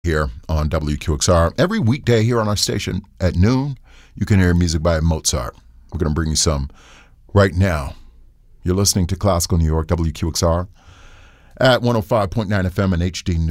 here on WQXR. Every weekday here on our station at noon, you can hear music by Mozart. We're going to bring you some right now. You're listening to Classical New York, WQXR, at 105.9 FM and HD News.